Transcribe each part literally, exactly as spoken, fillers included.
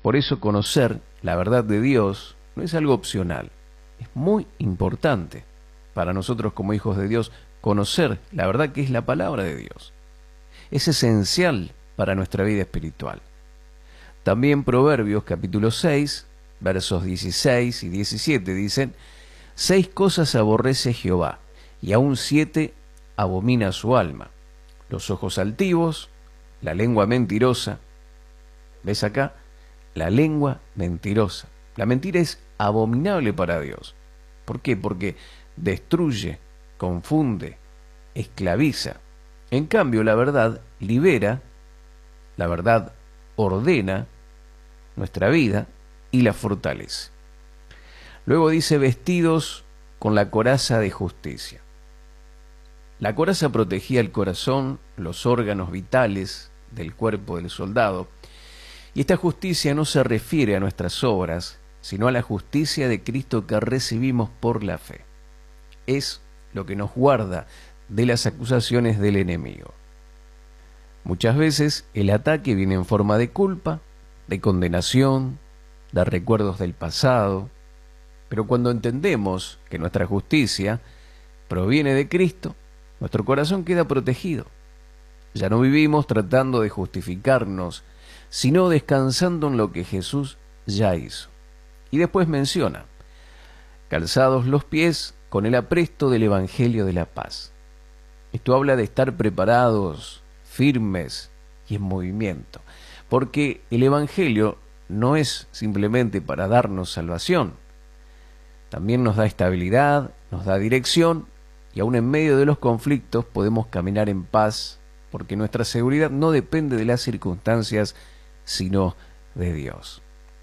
Por eso conocer la verdad de Dios no es algo opcional, es muy importante para nosotros como hijos de Dios conocer la verdad que es la palabra de Dios. Es esencial para nuestra vida espiritual. También Proverbios capítulo seis, versos dieciséis y diecisiete dicen: seis cosas aborrece Jehová, y aún siete abomina su alma: los ojos altivos, la lengua mentirosa. ¿Ves acá? La lengua mentirosa. La mentira es abominable para Dios. ¿Por qué? Porque destruye, confunde, esclaviza. En cambio, la verdad libera, la verdad ordena nuestra vida y la fortalece. Luego dice: vestidos con la coraza de justicia. La coraza protegía el corazón, los órganos vitales del cuerpo del soldado. Y esta justicia no se refiere a nuestras obras, sino a la justicia de Cristo que recibimos por la fe. Es lo que nos guarda de las acusaciones del enemigo. Muchas veces el ataque viene en forma de culpa, de condenación, de recuerdos del pasado, pero cuando entendemos que nuestra justicia proviene de Cristo, nuestro corazón queda protegido. Ya no vivimos tratando de justificarnos, sino descansando en lo que Jesús ya hizo. Y después menciona: calzados los pies con el apresto del Evangelio de la paz. Esto habla de estar preparados, firmes y en movimiento, porque el Evangelio no es simplemente para darnos salvación, también nos da estabilidad, nos da dirección, y aún en medio de los conflictos podemos caminar en paz, porque nuestra seguridad no depende de las circunstancias, sino de Dios.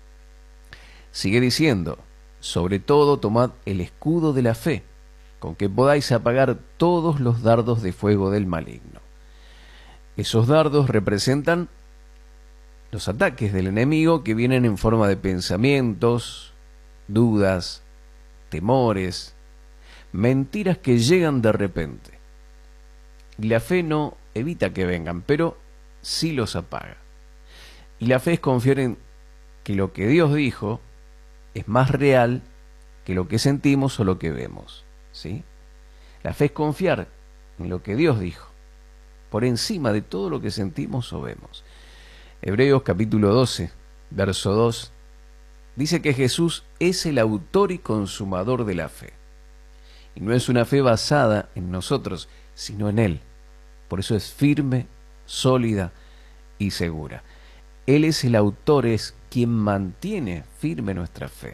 Sigue diciendo: sobre todo tomad el escudo de la fe, con que podáis apagar todos los dardos de fuego del maligno. Esos dardos representan los ataques del enemigo que vienen en forma de pensamientos, dudas, temores, mentiras que llegan de repente. Y la fe no evita que vengan, pero sí los apaga. Y la fe es confiar en que lo que Dios dijo es más real que lo que sentimos o lo que vemos, ¿sí? La fe es confiar en lo que Dios dijo, por encima de todo lo que sentimos o vemos. Hebreos capítulo doce, verso dos, dice que Jesús es el autor y consumador de la fe. Y no es una fe basada en nosotros, sino en Él. Por eso es firme, sólida y segura. Él es el autor, es quien mantiene firme nuestra fe.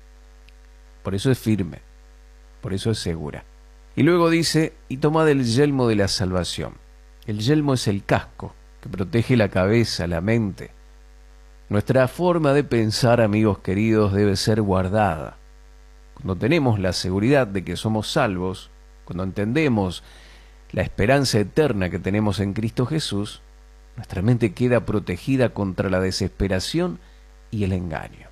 Por eso es firme, por eso es segura. Y luego dice: y tomad el yelmo de la salvación. El yelmo es el casco que protege la cabeza, la mente. Nuestra forma de pensar, amigos queridos, debe ser guardada. Cuando tenemos la seguridad de que somos salvos, cuando entendemos la esperanza eterna que tenemos en Cristo Jesús, nuestra mente queda protegida contra la desesperación y el engaño.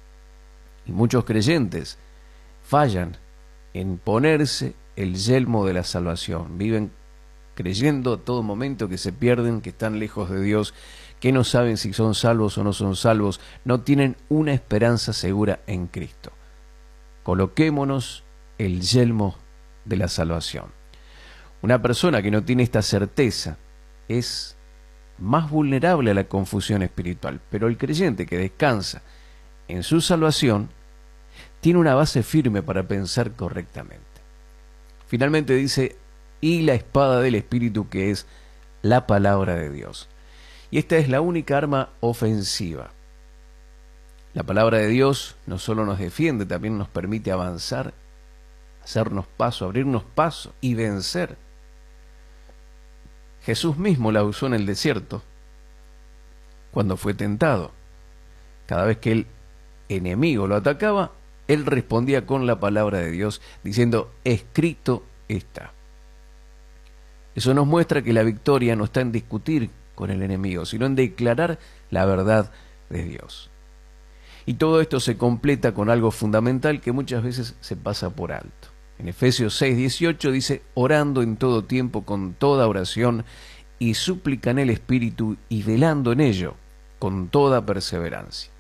Y muchos creyentes fallan en ponerse el yelmo de la salvación. Viven creyendo a todo momento que se pierden, que están lejos de Dios, que no saben si son salvos o no son salvos, no tienen una esperanza segura en Cristo. Coloquémonos el yelmo de la salvación. Una persona que no tiene esta certeza es más vulnerable a la confusión espiritual, pero el creyente que descansa en su salvación tiene una base firme para pensar correctamente. Finalmente dice: y la espada del Espíritu, que es la palabra de Dios. Y esta es la única arma ofensiva. La palabra de Dios no solo nos defiende, también nos permite avanzar, hacernos paso, abrirnos paso y vencer. Jesús mismo la usó en el desierto cuando fue tentado. Cada vez que el enemigo lo atacaba, él respondía con la palabra de Dios, diciendo: escrito está. Eso nos muestra que la victoria no está en discutir con el enemigo, sino en declarar la verdad de Dios. Y todo esto se completa con algo fundamental que muchas veces se pasa por alto. En Efesios seis dieciocho dice: orando en todo tiempo con toda oración y súplica en el Espíritu, y velando en ello con toda perseverancia.